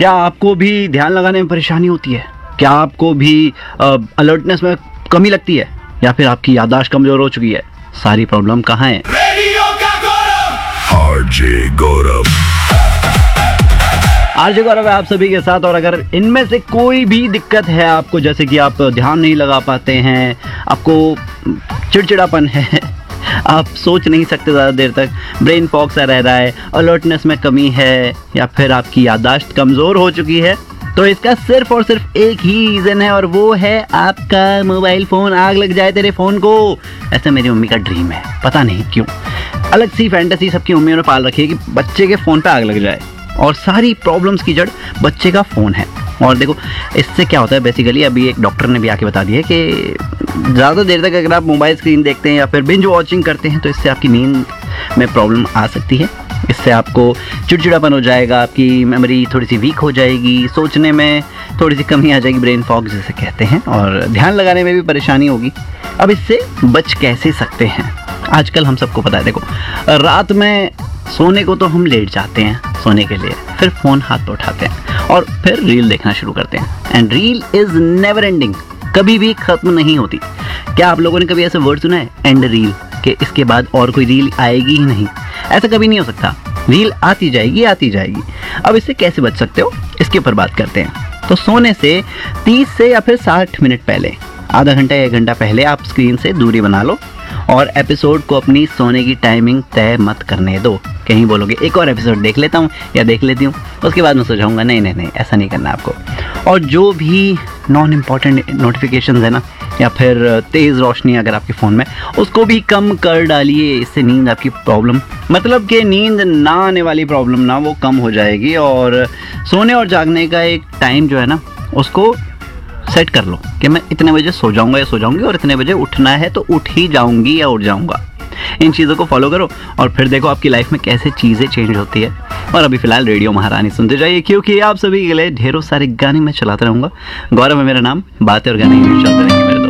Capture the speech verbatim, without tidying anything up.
क्या आपको भी ध्यान लगाने में परेशानी होती है? क्या आपको भी अलर्टनेस में कमी लगती है? या फिर आपकी याददाश्त कमजोर हो चुकी है? सारी प्रॉब्लम कहाँ है? आरजे गौरव आरजे गौरव है आप सभी के साथ। और अगर इनमें से कोई भी दिक्कत है आपको, जैसे कि आप ध्यान नहीं लगा पाते हैं, आपको चिड़चिड़ापन है, आप सोच नहीं सकते ज़्यादा देर तक, ब्रेन फॉग सा रह रहा है, अलर्टनेस में कमी है, या फिर आपकी याददाश्त कमज़ोर हो चुकी है, तो इसका सिर्फ और सिर्फ एक ही रीज़न है, और वो है आपका मोबाइल फ़ोन आग लग जाए तेरे फ़ोन को। ऐसा मेरी मम्मी का ड्रीम है, पता नहीं क्यों। अलग सी फैंटेसी सबकी मम्मियों ने पाल रखी है कि बच्चे के फ़ोन पे आग लग जाए, और सारी प्रॉब्लम्स की जड़ बच्चे का फ़ोन है। और देखो इससे क्या होता है बेसिकली, अभी एक डॉक्टर ने भी आके बता दिया कि ज़्यादा देर तक अगर आप मोबाइल स्क्रीन देखते हैं या फिर बिंज वॉचिंग करते हैं तो इससे आपकी नींद में प्रॉब्लम आ सकती है। इससे आपको चिड़चिड़ापन हो जाएगा, आपकी मेमोरी थोड़ी सी वीक हो जाएगी, सोचने में थोड़ी सी कमी आ जाएगी, ब्रेन फॉग जिसे कहते हैं, और ध्यान लगाने में भी परेशानी होगी। अब इससे बच कैसे सकते हैं? आजकल हम सबको पता है, देखो रात में सोने को तो हम लेट जाते हैं सोने के लिए, फिर फ़ोन हाथ में उठाते हैं और फिर रील देखना शुरू करते हैं। And reel is never ending, कभी भी ख़त्म नहीं होती। क्या आप लोगों ने कभी ऐसा वर्ड सुना है, एंड रील, कि इसके बाद और कोई रील आएगी ही नहीं? ऐसा कभी नहीं हो सकता, रील आती जाएगी आती जाएगी। अब इससे कैसे बच सकते हो, इसके ऊपर बात करते हैं। तो सोने से तीस से या फिर साठ मिनट पहले, आधा घंटा या एक घंटा पहले आप स्क्रीन से दूरी बना लो, और एपिसोड को अपनी सोने की टाइमिंग तय मत करने दो। कहीं बोलोगे एक और एपिसोड देख लेता हूँ या देख लेती हूँ, उसके बाद मैं सोचाऊंगा नहीं नहीं नहीं ऐसा नहीं करना आपको। और जो भी नॉन इम्पॉर्टेंट नोटिफिकेशंस है ना, या फिर तेज़ रोशनी अगर आपके फ़ोन में, उसको भी कम कर डालिए। इससे नींद आपकी प्रॉब्लम, मतलब कि नींद ना आने वाली प्रॉब्लम ना, वो कम हो जाएगी। और सोने और जागने का एक टाइम जो है ना, उसको सेट कर लो कि मैं इतने बजे सो जाऊंगा या सो जाऊंगी, और इतने बजे उठना है तो उठ ही जाऊंगी या उठ जाऊंगा। इन चीज़ों को फॉलो करो और फिर देखो आपकी लाइफ में कैसे चीज़ें चेंज होती है। और अभी फिलहाल रेडियो महारानी सुनते जाइए, क्योंकि आप सभी के लिए ढेरों सारे गाने मैं चलाता रहूँगा। गौरव है मेरा नाम, बातें और गाने चलते रहेंगे मेरे दोस्त।